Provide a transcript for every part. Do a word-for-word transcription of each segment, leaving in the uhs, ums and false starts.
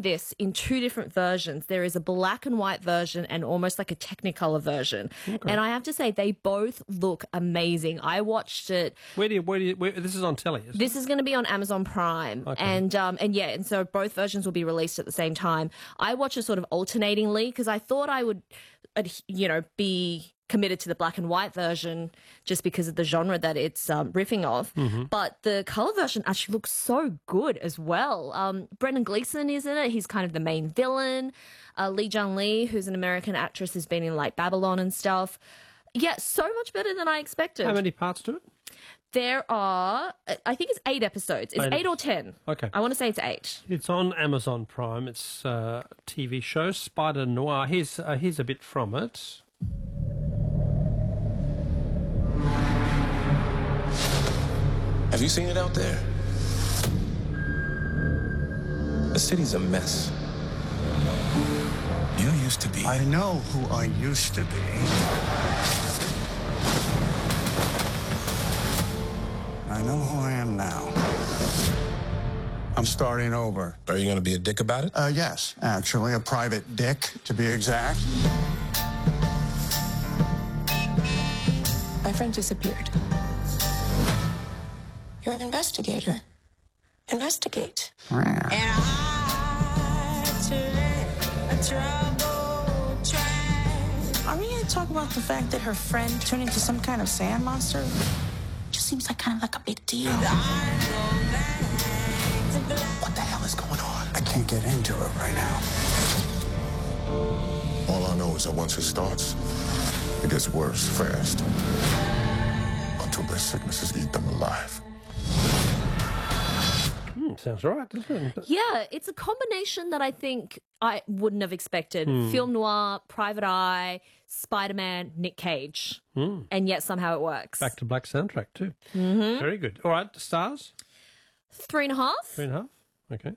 this in two different versions. There is a black and white version and almost like a Technicolor version. Okay. And I have to say, they both look amazing. I watched it. Where do you, where do you, where, this is on telly, isn't This it? is going to be on Amazon Prime. Okay. And, um, and yeah, and so both versions will be released at the same time. I watch it sort of alternatingly because I thought I would, you know, be committed to the black and white version just because of the genre that it's um, riffing off. Mm-hmm. But the color version actually looks so good as well. Um, Brendan Gleeson is in it. He's kind of the main villain. Uh, Lee Jung Lee, who's an American actress, has been in like Babylon and stuff. Yeah, so much better than I expected. How many parts to it? There are, I think it's eight episodes. It's eight, eight or ten. Okay. I want to say it's eight. It's on Amazon Prime. It's a T V show, Spider Noir. Here's, uh, here's a bit from it. Have you seen it out there? The city's a mess. You used to be. I know who I used to be. I know who I am now. I'm starting over. Are you going to be a dick about it? Uh, yes, actually, a private dick, to be exact. My friend disappeared. You're an investigator. Investigate. Yeah. And I took a troubled track. Are we going to talk about the fact that her friend turned into some kind of sand monster? Just seems like kind of like a big deal. What the hell is going on? I can't get into it right now. All I know is that once it starts, it gets worse fast. Until their sicknesses eat them alive. Mm, sounds right, doesn't it? Yeah, it's a combination that I think I wouldn't have expected. Mm. Film noir, Private Eye, Spider-Man, Nick Cage. Mm. And yet somehow it works. Back to Black soundtrack too. Mm-hmm. Very good. All right, stars? Three and a half. Three and a half? Okay.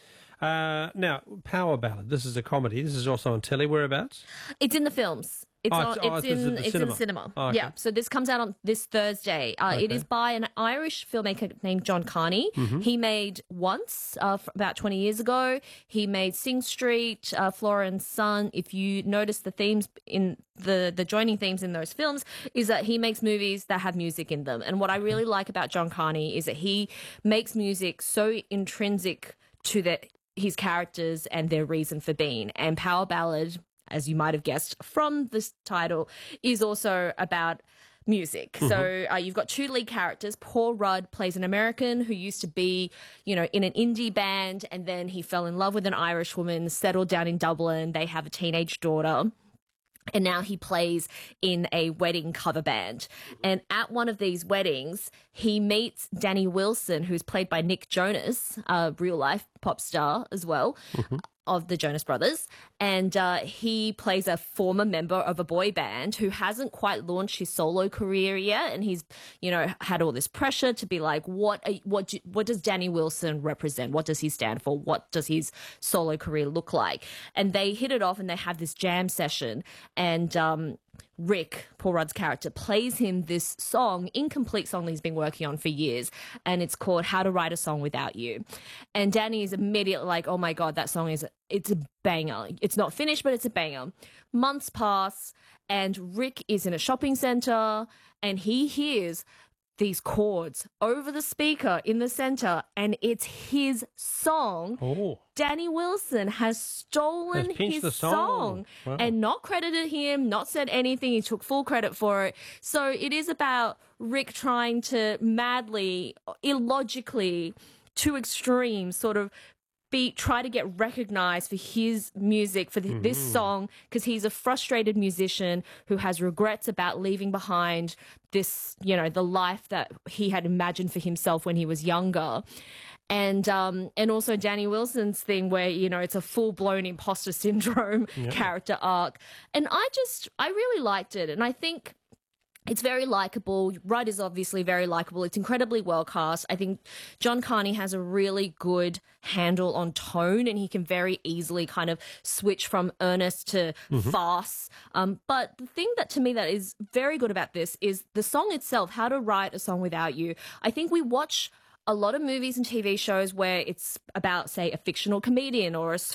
Uh, now, Power Ballad. This is a comedy. This is also on telly. Whereabouts? It's in the films. It's, Oh, on, it's- it's, oh, it's in at the it's cinema. in cinema. Oh, okay. Yeah, so this comes out on this Thursday. Uh, It Okay. is by an Irish filmmaker named John Carney. Mm-hmm. He made Once uh, f- about twenty years ago. He made Sing Street, uh, Flora and Son. If you notice the themes in the the joining themes in those films, is that he makes movies that have music in them. And what I really like about John Carney is that he makes music so intrinsic to the his characters and their reason for being. And Power Ballad, as you might have guessed from this title, is also about music. Mm-hmm. So uh, you've got two lead characters. Paul Rudd plays an American who used to be, you know, in an indie band, and then he fell in love with an Irish woman, settled down in Dublin. They have a teenage daughter. And now he plays in a wedding cover band. And at one of these weddings, he meets Danny Wilson, who's played by Nick Jonas, a real life pop star as well, mm-hmm. of the Jonas Brothers. And uh, he plays a former member of a boy band who hasn't quite launched his solo career yet. And he's, you know, had all this pressure to be like, what, are, what, do, what does Danny Wilson represent? What does he stand for? What does his solo career look like? And they hit it off and they have this jam session. And um, Rick, Paul Rudd's character, plays him this song, incomplete song that he's been working on for years. And it's called How to Write a Song Without You. And Danny is immediately like, oh my God, that song is, it's a banger. It's not finished, but it's a banger. Months pass and Rick is in a shopping center and he hears these chords over the speaker in the center and it's his song. Oh. Danny Wilson has stolen Has pinched his the song. song Wow. and not credited him, not said anything. He took full credit for it. So it is about Rick trying to madly, illogically, to extremes, sort of be try to get recognized for his music, for the, mm-hmm. this song, because he's a frustrated musician who has regrets about leaving behind this, you know, the life that he had imagined for himself when he was younger. And um, and also Danny Wilson's thing where, you know, it's a full-blown imposter syndrome yeah. character arc. And I just, I really liked it. And I think it's very likable. Rudd is obviously very likable. It's incredibly well cast. I think John Carney has a really good handle on tone and he can very easily kind of switch from earnest to mm-hmm. farce. Um, but the thing that to me that is very good about this is the song itself, How to Write a Song Without You. I think we watch a lot of movies and T V shows where it's about, say, a fictional comedian or a